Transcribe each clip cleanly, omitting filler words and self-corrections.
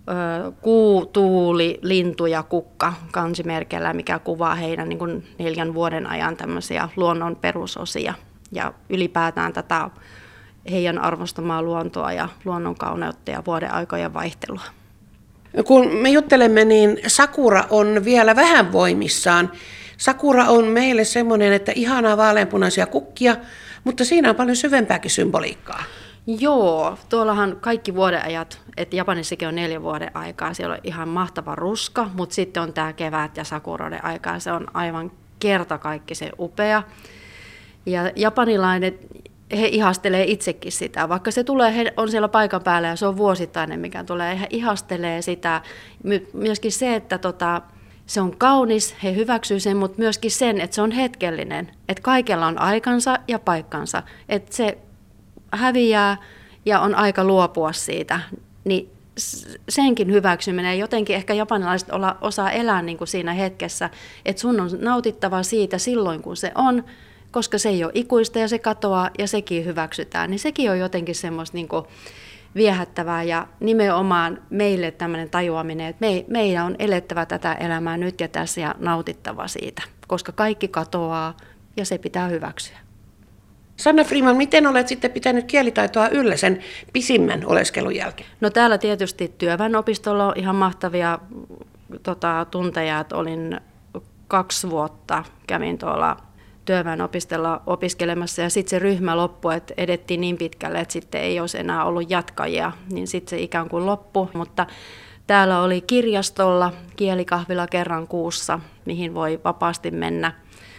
kuu, tuuli, lintu ja kukka kansimerkillä, mikä kuvaa heidän niin kuin 4 vuoden ajan tämmöisiä luonnon perusosia ja ylipäätään tätä heidän arvostamaa luontoa ja luonnon kauneutta ja vuodenaikojen vaihtelua. Kun me juttelemme, niin sakura on vielä vähän voimissaan. Sakura on meille semmoinen, että ihanaa vaaleanpunaisia kukkia, mutta siinä on paljon syvempääkin symboliikkaa. Joo, tuollahan kaikki vuodenajat, että Japanissakin on 4 vuoden aikaa, siellä on ihan mahtava ruska, mutta sitten on tämä kevät ja sakuroiden aikaa, se on aivan kertakaikkisen upea. Ja japanilaiset, he ihastelee itsekin sitä, vaikka se tulee, he on siellä paikan päällä ja se on vuosittainen, mikä tulee, he ihastelee sitä. Myöskin se, että se on kaunis, he hyväksyy sen, mutta myöskin sen, että se on hetkellinen, että kaikella on aikansa ja paikkansa, että se häviää ja on aika luopua siitä, niin senkin hyväksyminen, jotenkin ehkä japanilaiset osaa elää niin kuin siinä hetkessä, että sun on nautittava siitä silloin, kun se on, koska se ei ole ikuista ja se katoaa ja sekin hyväksytään, niin sekin on jotenkin semmoista niin kuin viehättävää ja nimenomaan meille tämmöinen tajuaminen, että meidän on elettävä tätä elämää nyt ja tässä ja nautittava siitä, koska kaikki katoaa ja se pitää hyväksyä. Sanna Freeman, miten olet sitten pitänyt kielitaitoa yllä sen pisimmän oleskelun jälkeen? No täällä tietysti työväenopistolla on ihan mahtavia tunteja, että olin 2 vuotta, kävin tuolla työväenopistolla opiskelemassa ja sitten se ryhmä loppui, että edettiin niin pitkälle, että sitten ei olisi enää ollut jatkajia, niin sitten se ikään kuin loppui, mutta täällä oli kirjastolla kielikahvila kerran kuussa, mihin voi vapaasti mennä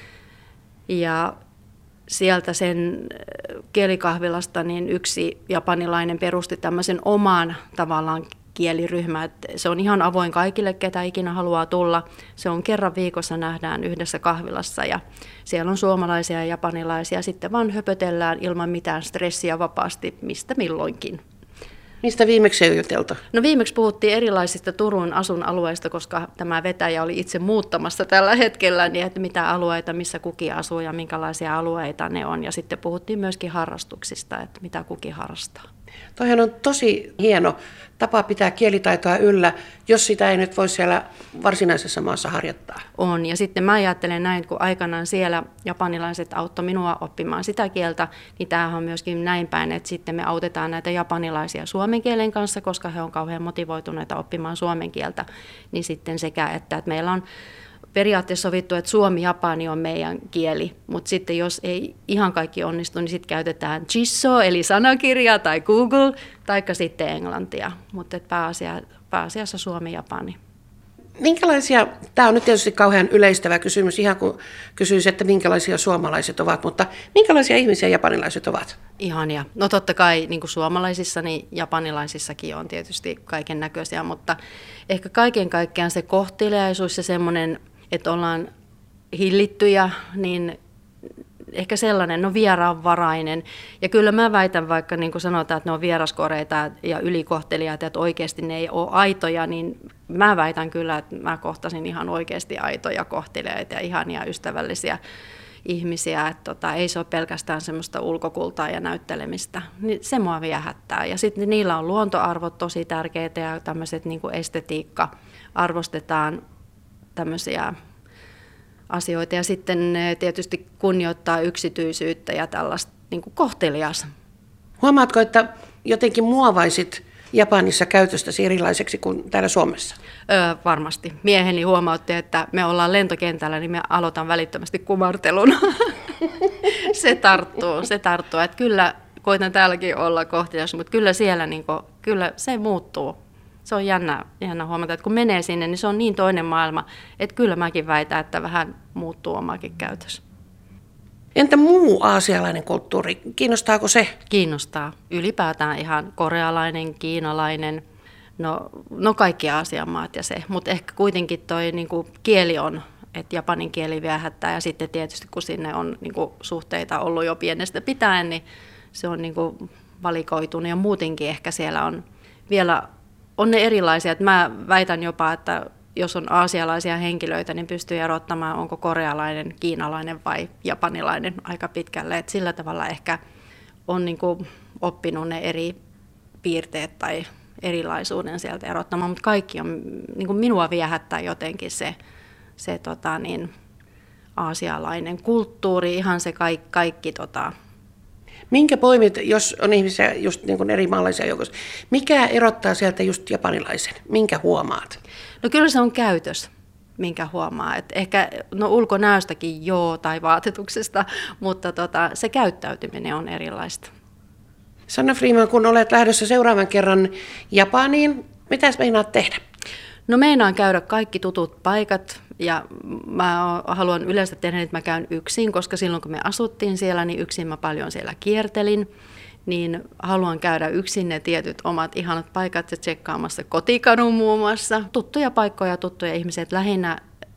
ja sieltä sen kielikahvilasta niin yksi japanilainen perusti tämmöisen oman tavallaan kieliryhmän. Se on ihan avoin kaikille, ketä ikinä haluaa tulla. Se on kerran viikossa nähdään yhdessä kahvilassa ja siellä on suomalaisia ja japanilaisia. Sitten vaan höpötellään ilman mitään stressiä vapaasti, mistä milloinkin. Mistä viimeksi on juteltu? No viimeksi puhuttiin erilaisista Turun asuinalueista, koska tämä vetäjä oli itse muuttamassa tällä hetkellä, niin että mitä alueita, missä kukin asuu ja minkälaisia alueita ne on. Ja sitten puhuttiin myöskin harrastuksista, että mitä kukin harrastaa. Toihan on tosi hieno tapa pitää kielitaitoa yllä, jos sitä ei nyt voi siellä varsinaisessa maassa harjoittaa. On, ja sitten mä ajattelen näin, kun aikanaan siellä japanilaiset auttoi minua oppimaan sitä kieltä, niin tämähän on myöskin näin päin, että sitten me autetaan näitä japanilaisia suomen kielen kanssa, koska he on kauhean motivoituneita oppimaan suomen kieltä, niin sitten sekä, että meillä on periaatteessa sovittu, että suomi-japani on meidän kieli, mutta sitten jos ei ihan kaikki onnistu, niin sitten käytetään Jisso, eli sanakirja, tai Google, taikka sitten englantia, mutta pääasiassa suomi-japani. Minkälaisia, tämä on nyt tietysti kauhean yleistävä kysymys, ihan kun kysyisi, että minkälaisia suomalaiset ovat, mutta minkälaisia ihmisiä japanilaiset ovat? Ihania. No totta kai niin kuin suomalaisissa, niin japanilaisissakin on tietysti kaiken näköisiä, mutta ehkä kaiken kaikkiaan se kohteliaisuus ja semmoinen, että ollaan hillittyjä, niin ehkä sellainen, no vieraanvarainen. Ja kyllä mä väitän, vaikka niin kuin sanotaan, että ne on vieraskoreita ja ylikohteliaita, että oikeasti ne ei ole aitoja, niin mä väitän kyllä, että mä kohtasin ihan oikeasti aitoja kohteliaita ja ihania ystävällisiä ihmisiä, että ei se ole pelkästään semmoista ulkokultaa ja näyttelemistä, niin se mua viehättää. Ja sitten niillä on luontoarvot tosi tärkeitä ja tämmöiset niin kuin estetiikka, arvostetaan tämmöisiä asioita ja sitten tietysti kunnioittaa yksityisyyttä ja tällaista niin kuin kohtelias. Huomaatko, että jotenkin muovaisit Japanissa käytöstäsi erilaiseksi kuin täällä Suomessa? Varmasti. Mieheni huomautti, että me ollaan lentokentällä, niin me aloitan välittömästi kumartelun. Se tarttuu. Että kyllä koitan täälläkin olla kohtelias, mutta kyllä siellä niin kuin, kyllä se muuttuu. Se on jännä huomata, että kun menee sinne, niin se on niin toinen maailma, että kyllä mäkin väitän, että vähän muuttuu omakin käytös. Entä muu aasialainen kulttuuri? Kiinnostaako se? Kiinnostaa. Ylipäätään ihan korealainen, kiinalainen, no kaikki Aasian maat ja se. Mutta ehkä kuitenkin toi niinku kieli on, että japanin kieli viehättää ja sitten tietysti kun sinne on niinku suhteita ollut jo pienestä pitäen, niin se on niinku valikoitunut ja muutenkin ehkä siellä on vielä on ne erilaisia. Että mä väitän jopa, että jos on aasialaisia henkilöitä, niin pystyy erottamaan, onko korealainen, kiinalainen vai japanilainen aika pitkälle. Et sillä tavalla ehkä on niinku oppinut ne eri piirteet tai erilaisuuden sieltä erottamaan, mutta kaikki on, niin kuin minua viehättää jotenkin se aasialainen kulttuuri, ihan se kaikki Minkä poimit, jos on ihmisiä just niin kuin eri maalaisia joukossa, mikä erottaa sieltä just japanilaisen? Minkä huomaat? No kyllä se on käytös, minkä huomaa. Et ehkä ulkonäöstäkin joo tai vaatetuksesta, mutta se käyttäytyminen on erilaista. Sanna Freeman, kun olet lähdössä seuraavan kerran Japaniin, mitäs meinaat tehdä? No meinaan käydä kaikki tutut paikat ja mä haluan yleensä tehdä, että mä käyn yksin, koska silloin kun me asuttiin siellä, niin yksin mä paljon siellä kiertelin. Niin haluan käydä yksin ne tietyt omat ihanat paikat ja tsekkaamassa kotikadun muun muassa. Tuttuja paikkoja, tuttuja ihmisiä. Lähinnä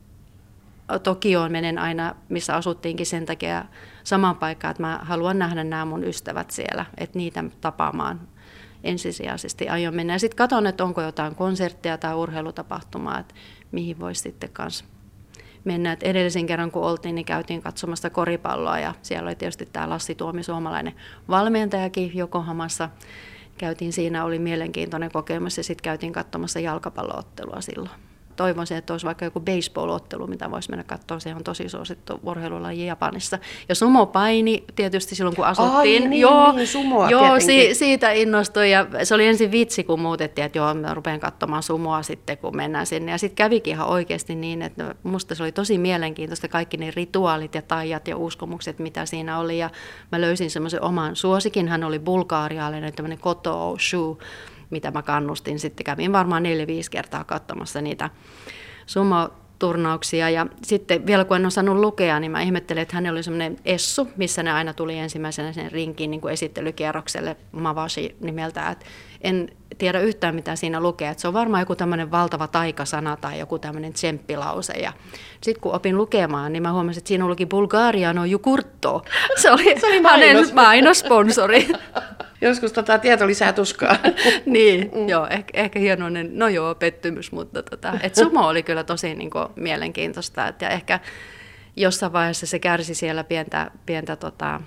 Tokioon menen aina, missä asuttiinkin sen takia samaan paikkaan, että mä haluan nähdä nämä mun ystävät siellä, että niitä tapaamaan ensisijaisesti aion mennä. Ja sitten katson, että onko jotain konserttia tai urheilutapahtumaa, että mihin voisi sitten kanssa mennä. Et edellisen kerran kun oltiin, niin käytiin katsomassa koripalloa ja siellä oli tietysti tämä Lassi Tuomi, suomalainen valmentajakin Yokohamassa. Käytiin siinä, oli mielenkiintoinen kokemus ja sitten käytiin katsomassa jalkapalloottelua silloin. Toivoisin, että olisi vaikka joku baseball-ottelu, mitä voisi mennä katsoa. Se on tosi suosittu urheilulaji Japanissa. Ja sumo-paini tietysti silloin, kun asuttiin. Sumoa siitä innostuin. Ja se oli ensin vitsi, kun muutettiin, että joo, mä rupean katsomaan sumoa sitten, kun mennään sinne. Ja sitten kävikin ihan oikeasti niin, että musta se oli tosi mielenkiintoista, kaikki ne rituaalit ja taijat ja uskomukset, mitä siinä oli. Ja mä löysin semmoisen oman suosikin. Hän oli bulgaarialainen, tämmöinen koto shu, mitä mä kannustin. Sitten kävin varmaan 4-5 kertaa katsomassa niitä sumo-turnauksia. Ja sitten vielä kun en osannut lukea, niin mä ihmettelin, että hänellä oli semmoinen essu, missä ne aina tuli ensimmäisenä sen rinkiin niin kuin esittelykierrokselle Mawashi nimeltä. Et en tiedä yhtään, mitä siinä lukee. Et se on varmaan joku tämmöinen valtava taikasana tai joku tämmöinen tsemppilause. Ja sitten kun opin lukemaan, niin mä huomasin, että siinä olikin Bulgariano Jukurtto. Se oli hänen mainosponsori. Joskus tieto lisää tuskaa. Niin, joo, ehkä hienoinen, pettymys, mutta sumo oli kyllä tosi niin kuin mielenkiintoista. Ja ehkä jossain vaiheessa se kärsi siellä pientä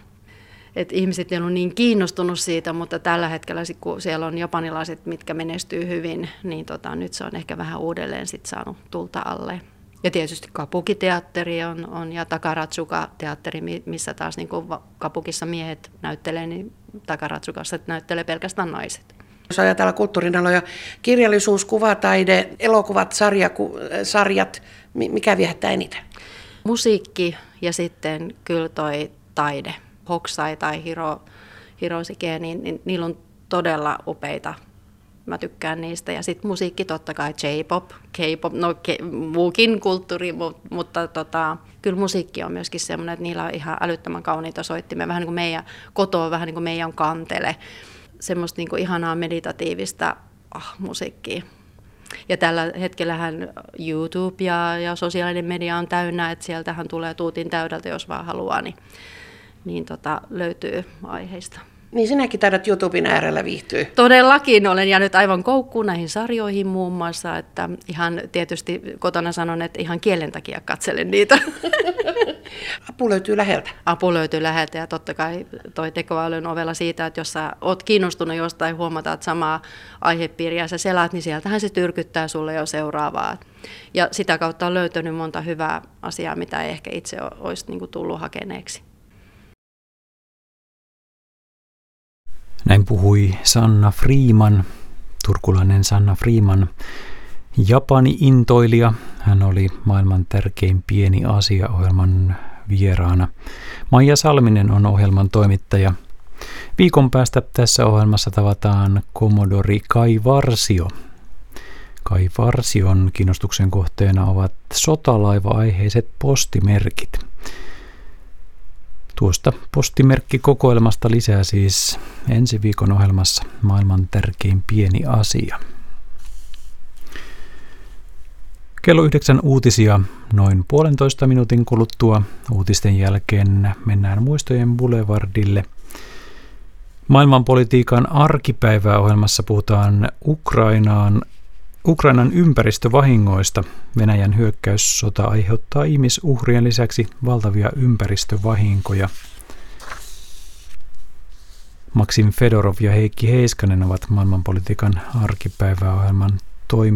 että ihmiset ei ollut niin kiinnostunut siitä, mutta tällä hetkellä, kun siellä on japanilaiset, mitkä menestyy hyvin, niin nyt se on ehkä vähän uudelleen sit saanut tulta alle. Ja tietysti Kabuki-teatteri on ja Takaratsuka-teatteri, missä taas niin kuin Kabukissa miehet näyttelee, niin Takaratsukassa näyttelee pelkästään naiset. Jos ajatellaan kulttuurinaloja, kirjallisuus, kuvataide, elokuvat, sarjat, mikä viehättää eniten? Musiikki ja sitten kyllä toi taide. Hokusai tai Hirosike, niin niillä on todella upeita. Mä tykkään niistä. Ja sitten musiikki totta kai J-pop, K-pop, muukin kulttuuri, mutta kyllä musiikki on myöskin semmoinen, että niillä on ihan älyttömän kauniita soittimia. Vähän niin kuin meidän kotoa, vähän niin kuin meidän kantele. Semmoista niin kuin ihanaa meditatiivista musiikkia. Ja tällä hetkellähän YouTube ja sosiaalinen media on täynnä, että sieltähän tulee tuutin täydeltä, jos vaan haluaa, niin löytyy aiheista. Niin sinäkin taidat YouTuben äärellä viihtyä. Todellakin olen jäänyt aivan koukkuun näihin sarjoihin muun muassa, että ihan tietysti kotona sanon, että ihan kielen takia katselen niitä. Apu löytyy läheltä. Apu löytyy läheltä ja totta kai toi tekoälyn ovella siitä, että jos sä oot kiinnostunut jostain, huomataan samaa aihepiiriä sä selaat, niin sieltähän se tyrkyttää sulle jo seuraavaa. Ja sitä kautta on löytynyt monta hyvää asiaa, mitä ei ehkä itse olisi niin kuin tullut hakeneeksi. Näin puhui Sanna Freeman, turkulainen Sanna Freeman, Japani-intoilija. Hän oli maailman tärkein pieni asia -ohjelman vieraana. Maija Salminen on ohjelman toimittaja. Viikon päästä tässä ohjelmassa tavataan kommodori Kai Varsio. Kai Varsion kiinnostuksen kohteena ovat sotalaiva-aiheiset postimerkit. Tuosta postimerkkikokoelmasta lisää siis ensi viikon ohjelmassa maailman tärkein pieni asia. Kello 9 uutisia noin 1,5 minuutin kuluttua. Uutisten jälkeen mennään muistojen boulevardille. Maailmanpolitiikan arkipäivää -ohjelmassa puhutaan Ukrainan ympäristövahingoista. Venäjän hyökkäyssota aiheuttaa ihmisuhrien lisäksi valtavia ympäristövahinkoja. Maksim Fedorov ja Heikki Heiskanen ovat maailmanpolitiikan arkipäiväohjelman toimittajia.